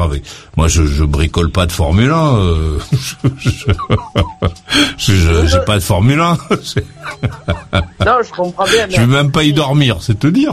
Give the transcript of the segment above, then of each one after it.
avec. Moi, je bricole pas de Formule 1. J'ai pas de Formule 1. Non, je comprends bien. Je vais même pas y dormir, c'est te dire.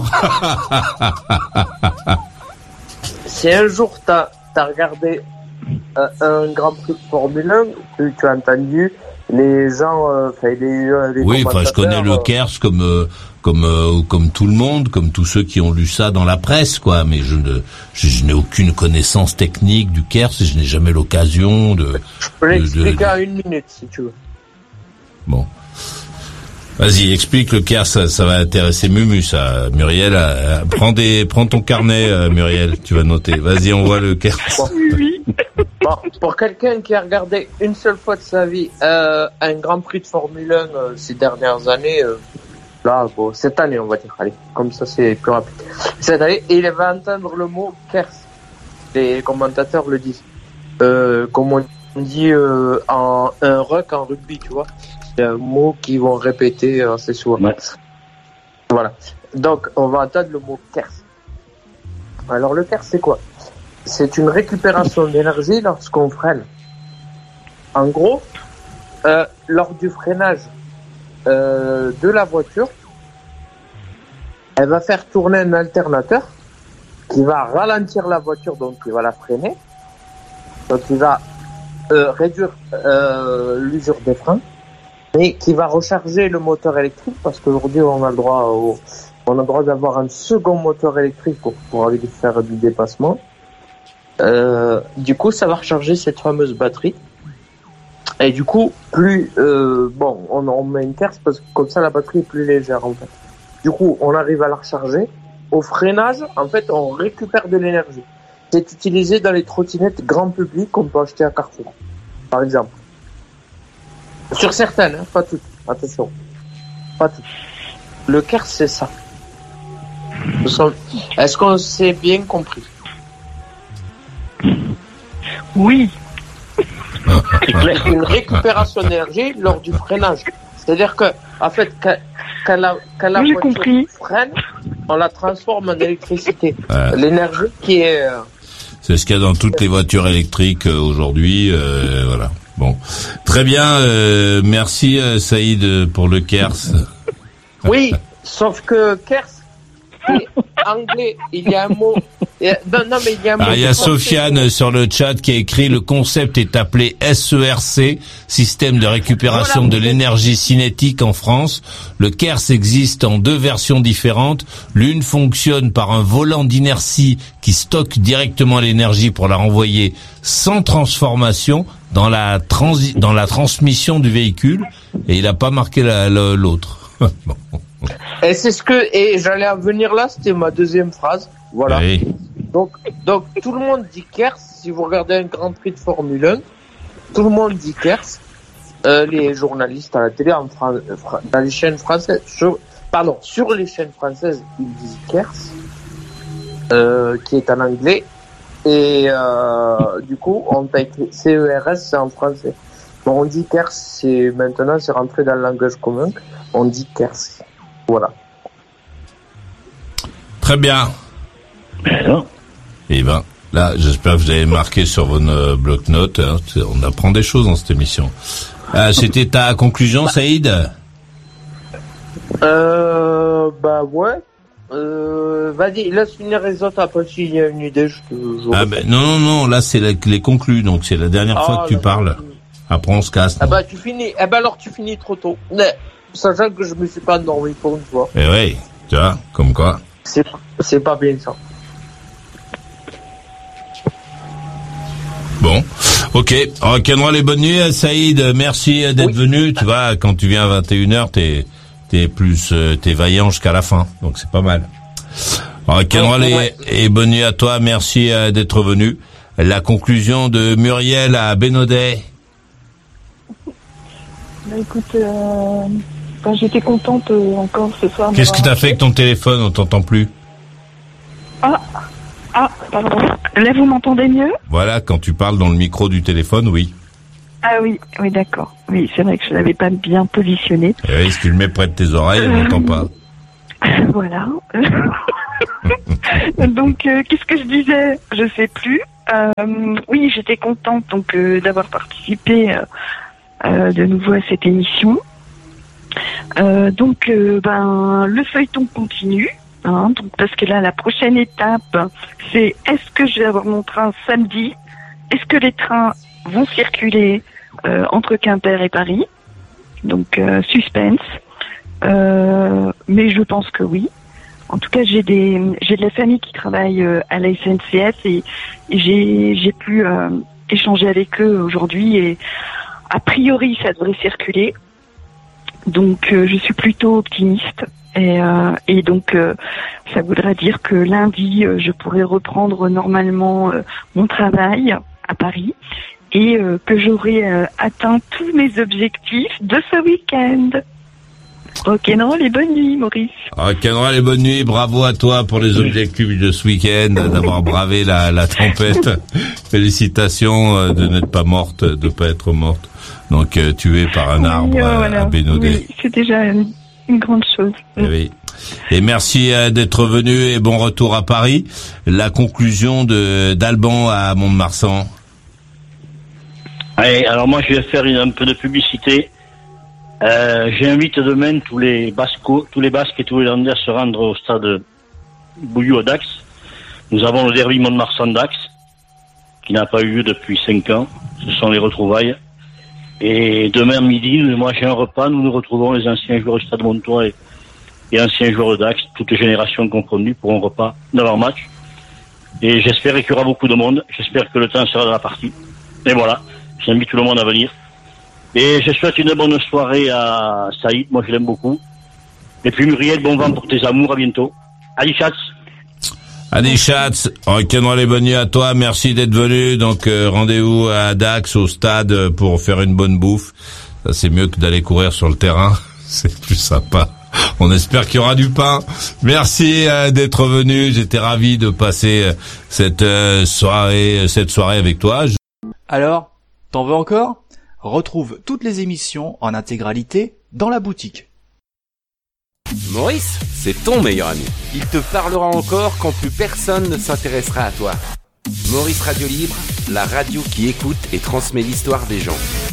Si un jour t'as regardé un Grand Prix de Formule 1, tu as entendu les gens, les oui, enfin, je connais le KERS comme tout le monde, comme tous ceux qui ont lu ça dans la presse, quoi. Mais je n'ai aucune connaissance technique du KERS et je n'ai jamais l'occasion de. Je peux l'expliquer en 1 minute, si tu veux. Bon. Vas-y, explique le KERS, ça va intéresser Mumu, ça. Muriel, prends ton carnet, Muriel, tu vas noter. Vas-y, on voit le KERS. Bon, pour quelqu'un qui a regardé une seule fois de sa vie un Grand Prix de Formule 1 ces dernières années, cette année on va dire, allez, comme ça c'est plus rapide. Cette année, il va entendre le mot KERS. Les commentateurs le disent. Comme on dit un ruck en rugby, tu vois. C'est un mot qu'ils vont répéter assez souvent. Ouais. Voilà. Donc on va entendre le mot KERS. Alors le KERS c'est quoi? C'est une récupération d'énergie lorsqu'on freine. En gros, lors du freinage de la voiture, elle va faire tourner un alternateur qui va ralentir la voiture, donc qui va la freiner. Donc il va réduire l'usure des freins, mais qui va recharger le moteur électrique, parce qu'aujourd'hui on a le droit d'avoir un second moteur électrique pour aller faire du dépassement. Du coup, ça va recharger cette fameuse batterie. Et du coup, plus on met une KERS parce que comme ça la batterie est plus légère en fait. Du coup, on arrive à la recharger. Au freinage, en fait, on récupère de l'énergie. C'est utilisé dans les trottinettes grand public qu'on peut acheter à Carrefour, par exemple. Sur certaines, pas toutes. Attention, pas toutes. Le KERS, c'est ça. Est-ce qu'on s'est bien compris? Oui. Une récupération d'énergie lors du freinage. C'est-à-dire que, en fait, quand la voiture freine, on la transforme en électricité. L'énergie qui est... C'est ce qu'il y a dans toutes les voitures électriques aujourd'hui, voilà. Bon, très bien. Merci Saïd pour le KERS. Oui, sauf que KERS, c'est anglais. Il y a un mot. Non, mais il y a un mot. Il y a Sofiane sur le chat qui a écrit: le concept est appelé SERC, système de récupération de l'énergie cinétique en France. Le KERS existe en 2 versions différentes. L'une fonctionne par un volant d'inertie qui stocke directement l'énergie pour la renvoyer sans transformation dans la transmission du véhicule, et il a pas marqué l'autre. Bon. Et j'allais en venir là, c'était ma deuxième phrase. Voilà. Oui. Donc tout le monde dit KERS. Si vous regardez un Grand Prix de Formule 1, tout le monde dit KERS. Les journalistes à la télé dans les chaînes françaises, sur les chaînes françaises, ils disent KERS, qui est en anglais. Et du coup, on a écrit CERS, c'est en français. Bon, on dit KERS, c'est rentré dans le langage commun. On dit KERS. Voilà. Très bien. Et ben, là, j'espère que vous avez marqué sur votre bloc-notes. Hein. On apprend des choses dans cette émission. C'était ta conclusion, Saïd? Ouais. Vas-y, laisse finir les autres, après s'il y a une idée, non, là c'est les conclus, donc c'est la dernière fois que tu parles. Après on se casse. Tu finis, alors tu finis trop tôt. Sachant que je me suis pas endormi pour une fois. Eh oui, tu vois, comme quoi. C'est pas bien ça. Bon, ok. Rock'n'roll et bonne nuit, Saïd. Merci d'être venu. Tu vois, quand tu viens à 21h, t'es vaillant jusqu'à la fin, donc c'est pas mal. Rock'n'roll et bonne nuit à toi. Merci d'être venu. La conclusion de Muriel à Bénodet. Écoute, j'étais contente encore ce soir. Qu'est-ce que t'as fait avec ton téléphone? On t'entend plus. Pardon. Là, vous m'entendez mieux? Voilà, quand tu parles dans le micro du téléphone, oui. Ah oui, d'accord. Oui, c'est vrai que je l'avais pas bien positionné. Et oui, si tu le mets près de tes oreilles, on n'entend pas. Voilà. Donc, qu'est-ce que je disais? Je sais plus. Oui, j'étais contente donc d'avoir participé de nouveau à cette émission. Donc, le feuilleton continue, hein, donc parce que là, la prochaine étape, c'est est-ce que je vais avoir mon train samedi? Est-ce que les trains vont circuler entre Quimper et Paris? Donc, suspense. Mais je pense que oui. En tout cas, j'ai de la famille qui travaille à la SNCF et j'ai pu échanger avec eux aujourd'hui et a priori, ça devrait circuler. Donc, je suis plutôt optimiste et donc ça voudrait dire que lundi, je pourrais reprendre normalement mon travail à Paris et que j'aurai atteint tous mes objectifs de ce week-end. Rock'n'roll et bonne nuit, Maurice. Rock'n'roll et bonne nuit, bravo à toi pour les objectifs de ce week-end, d'avoir bravé la tempête. Félicitations de n'être pas morte, de pas être morte. Donc tuée par un arbre à Bénodet. Oui, c'est déjà une grande chose. Oui. Et merci d'être venu et bon retour à Paris. La conclusion d'Alban à Mont-de-Marsan. Allez, alors moi je vais faire un peu de publicité. J'invite demain tous les Basques et tous les Landais à se rendre au stade Bouillou à Dax. Nous avons le derby Mont-de-Marsan-Dax, qui n'a pas eu lieu depuis 5 ans. Ce sont les retrouvailles. Et demain midi, moi j'ai un repas, nous nous retrouvons les anciens joueurs du stade Montois et anciens joueurs de Dax, toutes générations confondues, pour un repas dans leur match. Et j'espère qu'il y aura beaucoup de monde. J'espère que le temps sera dans la partie. Et voilà, j'invite tout le monde à venir. Et je souhaite une bonne soirée à Saïd, moi je l'aime beaucoup. Et puis Muriel, bon vent pour tes amours, à bientôt. Allez, Chats. Allez, Chats, rock'n'roll et bonne nuit à toi, merci d'être venu. Donc rendez-vous à Dax, au stade, pour faire une bonne bouffe. Ça c'est mieux que d'aller courir sur le terrain, c'est plus sympa. On espère qu'il y aura du pain. Merci d'être venu, j'étais ravi de passer cette soirée avec toi. Alors, t'en veux encore ? Retrouve toutes les émissions en intégralité dans la boutique. Maurice, c'est ton meilleur ami. Il te parlera encore quand plus personne ne s'intéressera à toi. Maurice Radio Libre, la radio qui écoute et transmet l'histoire des gens.